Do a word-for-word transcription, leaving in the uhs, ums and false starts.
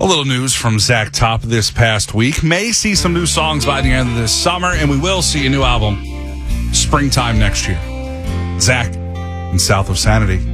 A little news from Zach Top this past week. May see some new songs by the end of this summer, and we will see a new album springtime next year. Zach in South of Sanity.